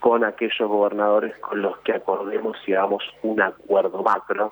con aquellos gobernadores con los que acordemos y hagamos un acuerdo macro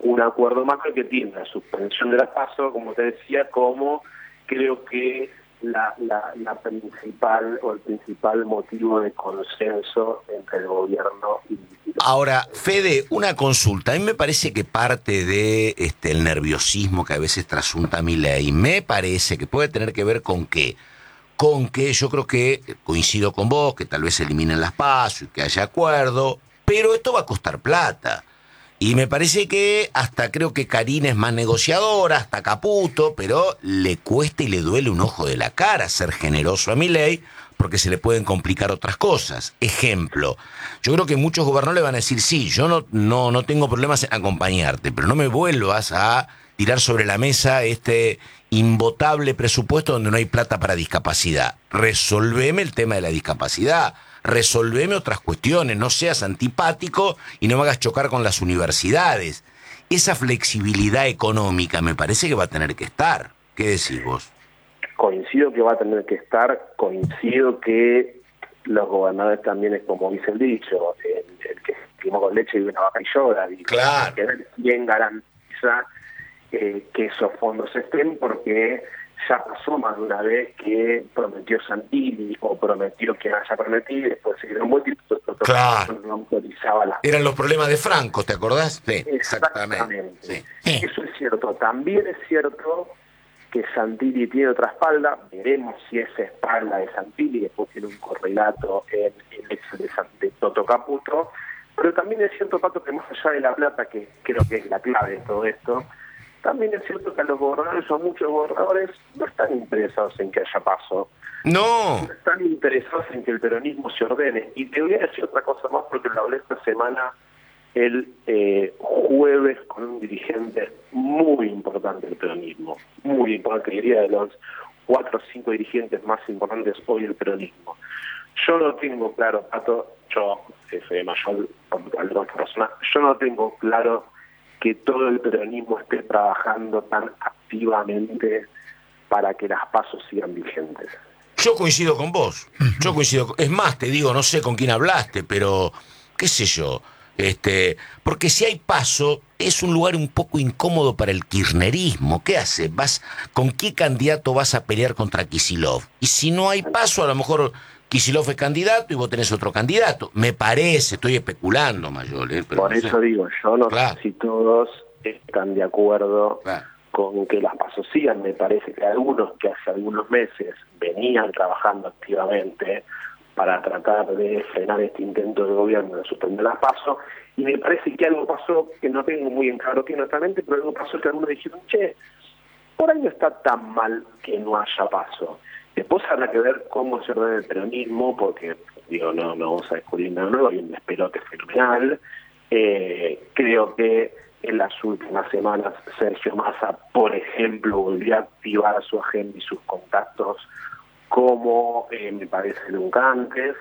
que tiene la suspensión de las PASO, como te decía, como creo que la principal o el principal motivo de consenso entre el gobierno y Ahora, Fede, una consulta. A mí me parece que parte de el nerviosismo que a veces trasunta Milei, me parece que puede tener que ver con qué. Con que yo creo que coincido con vos, que tal vez se eliminen las PASO y que haya acuerdo, pero esto va a costar plata. Y me parece que hasta creo que Karina es más negociadora, hasta Caputo, pero le cuesta y le duele un ojo de la cara ser generoso a Milei porque se le pueden complicar otras cosas. Ejemplo, yo creo que muchos gobernadores le van a decir, sí, yo no tengo problemas en acompañarte, pero no me vuelvas a tirar sobre la mesa este imbotable presupuesto donde no hay plata para discapacidad. Resolveme el tema de la discapacidad. Resolveme otras cuestiones, no seas antipático y no me hagas chocar con las universidades. Esa flexibilidad económica me parece que va a tener que estar. ¿Qué decís vos? Coincido que va a tener que estar, coincido que los gobernadores también es como dice el dicho, el que quemó con leche y una vaca y llora, y Claro. hay que ver quién garantiza que esos fondos estén, porque ya pasó más de una vez que prometió Santilli o prometió que haya prometido y después se dieron vueltas y Claro. no autorizaba las... Eran los problemas de Franco, ¿te acordás? Sí, Exactamente. Sí. Eso es cierto. También es cierto que Santilli tiene otra espalda, veremos si esa espalda de Santilli después tiene un correlato en el ex de Toto Caputo, pero también es cierto, Pato, que más allá de la plata, que creo que es la clave de todo esto, también es cierto que a los gobernadores o muchos gobernadores no están interesados en que haya PASO. No. No están interesados en que el peronismo se ordene. Y te voy a decir otra cosa más porque lo hablé esta semana el jueves con un dirigente muy importante del peronismo, muy importante, diría de los 4 o 5 dirigentes más importantes hoy del peronismo. Yo no tengo claro, Pato, yo soy mayor por otra persona, yo no tengo claro que todo el peronismo esté trabajando tan activamente para que las PASO sigan vigentes. Yo coincido con vos. Es más, te digo, no sé con quién hablaste, pero qué sé yo. Porque si hay PASO, es un lugar un poco incómodo para el kirchnerismo. ¿Qué hace? ¿Con qué candidato vas a pelear contra Kicillof? Y si no hay PASO, a lo mejor Kicillof es candidato y vos tenés otro candidato. Me parece, estoy especulando, Mayol. Pero por no eso sé. digo, yo no Claro. sé si todos están de acuerdo Claro. con que las PASO sigan. Me parece que algunos que hace algunos meses venían trabajando activamente para tratar de frenar este intento del gobierno de suspender las PASO, y me parece que algo pasó que no tengo muy en claro que honestamente, pero algo pasó que algunos dijeron, che, por ahí no está tan mal que no haya PASO. Después habrá que ver cómo se ordena el peronismo, porque digo, no vamos a descubrir nada nuevo, hay un despelote fenomenal. Creo que en las últimas semanas Sergio Massa, por ejemplo, volvió a activar su agenda y sus contactos como me parece nunca antes.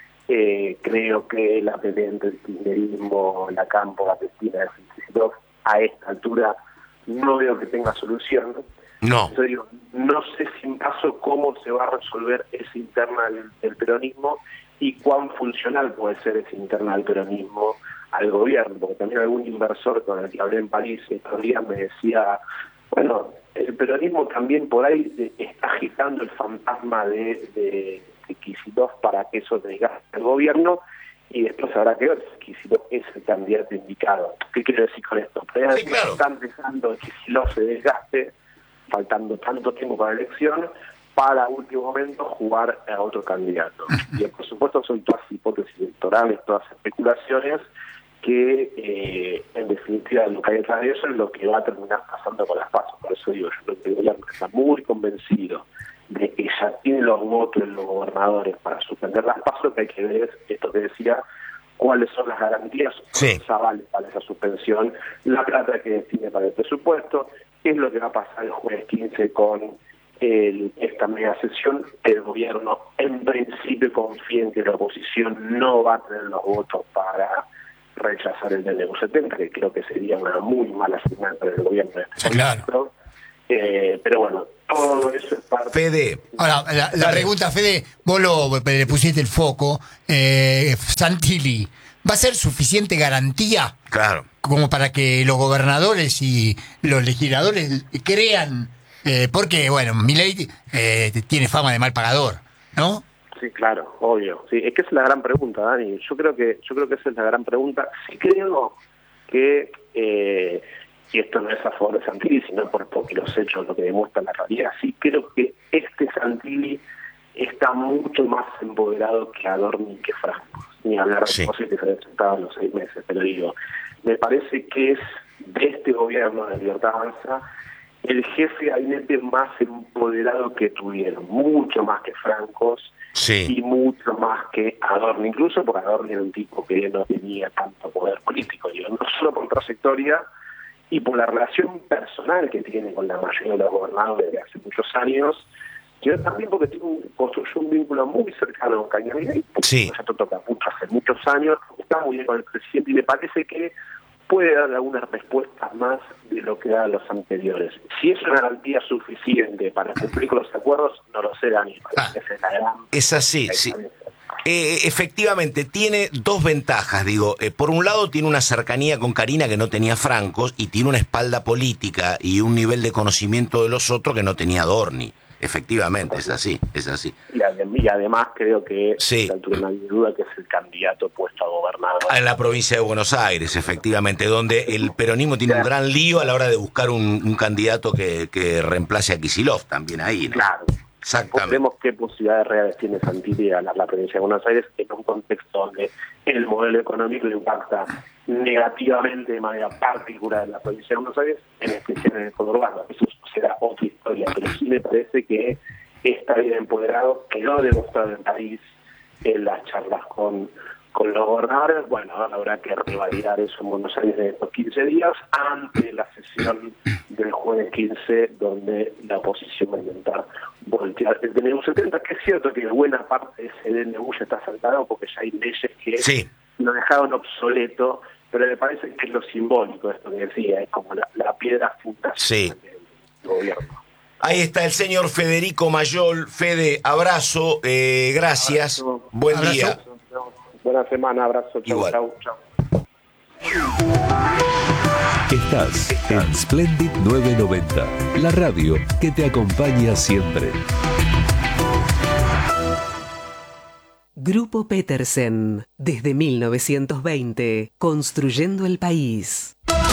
Creo que la pelea entre el kirchnerismo, la Campo, la Cristina de Kicillof, a esta altura no veo que tenga solución. No. Yo digo, no sé sin paso cómo se va a resolver esa interna del peronismo y cuán funcional puede ser esa interna del peronismo al gobierno, porque también algún inversor con el que hablé en París estos días me decía, bueno, el peronismo también por ahí está agitando el fantasma de Kicillof para que eso desgaste al gobierno, y después habrá que ver si Kicillof es el candidato indicado. ¿Qué quiero decir con esto? Pero Sí, claro. están dejando que Kicillof se desgaste, faltando tanto tiempo para la elección, para último momento jugar a otro candidato. Y por supuesto son todas hipótesis electorales, todas especulaciones, que en definitiva lo que hay detrás de eso es lo que va a terminar pasando con las PASO. Por eso digo, yo creo que el gobierno está muy convencido de que ya tiene los votos de los gobernadores para suspender las PASO, que hay que ver esto que decía, cuáles son las garantías, Sí. los avales para esa suspensión, la plata que destine para el presupuesto, qué es lo que va a pasar el jueves 15 con esta media sesión. El gobierno en principio confía en que la oposición no va a tener los votos para rechazar el DNU 70, que creo que sería una muy mala señal para el gobierno. Sí, claro. Pero bueno, todo eso es parte. Fede. Ahora, la pregunta, Fede, vos le pusiste el foco. Santilli, ¿va a ser suficiente garantía? Claro. Como para que los gobernadores y los legisladores crean, porque, bueno, Milei tiene fama de mal pagador, ¿no? Sí, claro, obvio. Sí, es que esa es la gran pregunta, Dani. Yo creo que esa es la gran pregunta. Sí creo que, y esto no es a favor de Santilli, sino porque los hechos lo que demuestran la realidad, sí creo que este Santilli está mucho más empoderado que Adorni y que Franco. Ni hablar de cosas que se han sentado en los 6 meses, pero digo, me parece que es de este gobierno de Libertad Avanza el jefe de gabinete más empoderado que tuvieron, mucho más que Francos y mucho más que Adorni, incluso porque Adorni era un tipo que no tenía tanto poder político, digo, no solo por trayectoria y por la relación personal que tiene con la mayoría de los gobernadores de hace muchos años, sino también porque construyó un vínculo muy cercano con Caña Milei, porque ya toca mucho hace muchos años, está muy bien con el presidente y me parece que puede dar algunas respuestas más de lo que dan los anteriores. Si es una garantía suficiente para cumplir con los acuerdos, no lo sé, Dani. Es así, sí. Efectivamente, tiene dos ventajas, digo. Por un lado, tiene una cercanía con Karina que no tenía Francos y tiene una espalda política y un nivel de conocimiento de los otros que no tenía Adorni. Efectivamente, es así, es así. Y además creo que no hay duda que es el candidato puesto a gobernador. En la provincia de Buenos Aires, efectivamente, donde el peronismo tiene un gran lío a la hora de buscar un candidato que reemplace a Kicillof también ahí, ¿no? Claro. Exactamente. Vemos qué posibilidades reales tiene Santilli de ganar la provincia de Buenos Aires en un contexto donde el modelo económico le impacta negativamente de manera particular en la provincia de Buenos Aires, en especial en el conurbano. Eso será otra historia, pero sí me parece que está bien empoderado, quedó demostrado en París en las charlas con los gobernadores. Bueno, ahora habrá que revalidar eso en Buenos Aires en estos 15 días, antes de la sesión del jueves 15, donde la oposición va a intentar voltear el DNU 70, que es cierto que buena parte de ese DNU ya está saltado porque ya hay leyes que lo dejaron obsoleto, pero me parece que es lo simbólico esto que decía, es como la piedra fundacional del gobierno. Ahí está el señor Federico Mayol. Fede, abrazo, gracias, buen día. Buena semana, abrazo, chau. Estás en Splendid 990, la radio que te acompaña siempre. Grupo Petersen, desde 1920, construyendo el país.